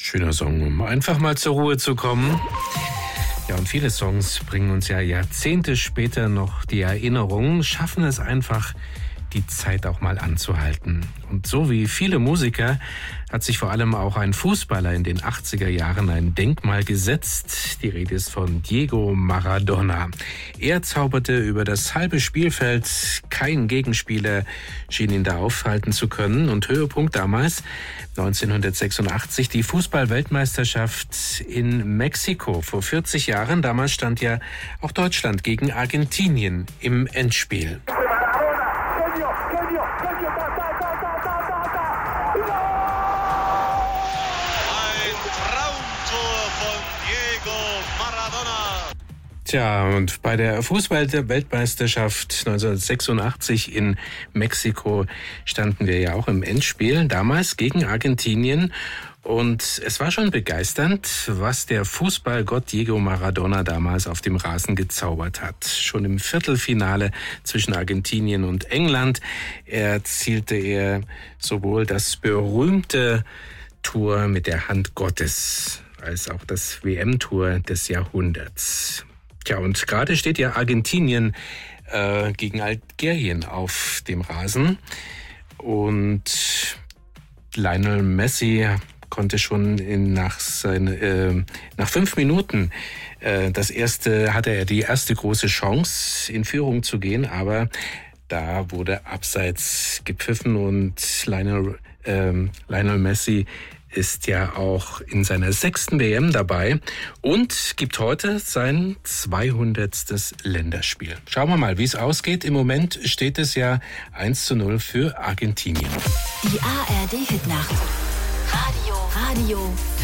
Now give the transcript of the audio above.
Schöner Song, um einfach mal zur Ruhe zu kommen. Ja, und viele Songs bringen uns ja Jahrzehnte später noch die Erinnerung, schaffen es einfach, die Zeit auch mal anzuhalten. Und so wie viele Musiker hat sich vor allem auch ein Fußballer in den 80er Jahren ein Denkmal gesetzt. Die Rede ist von Diego Maradona. Er zauberte über das halbe Spielfeld. Kein Gegenspieler schien ihn da aufhalten zu können. Und Höhepunkt damals, 1986, die Fußball-Weltmeisterschaft in Mexiko. Vor 40 Jahren, damals stand ja auch Deutschland gegen Argentinien im Endspiel. Tja, und bei der Fußball-Weltmeisterschaft 1986 in Mexiko standen wir ja auch im Endspiel, damals gegen Argentinien. Und es war schon begeisternd, was der Fußballgott Diego Maradona damals auf dem Rasen gezaubert hat. Schon im Viertelfinale zwischen Argentinien und England erzielte er sowohl das berühmte Tor mit der Hand Gottes als auch das WM-Tor des Jahrhunderts. Tja, und gerade steht ja Argentinien gegen Algerien auf dem Rasen. Und Lionel Messi konnte schon nach 5 Minuten hatte er die erste große Chance, in Führung zu gehen, aber da wurde abseits gepfiffen und Lionel Messi ist ja auch in seiner 6. WM dabei und gibt heute sein 200. Länderspiel. Schauen wir mal, wie es ausgeht. Im Moment steht es ja 1:0 für Argentinien. Die ARD-Hitnacht. Radio